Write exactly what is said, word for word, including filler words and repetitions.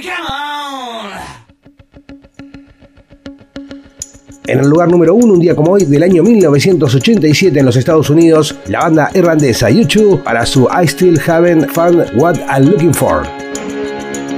En el lugar número uno, un día como hoy, del año mil novecientos ochenta y siete en los Estados Unidos, la banda irlandesa U dos para su I Still Haven't Found What I'm Looking For.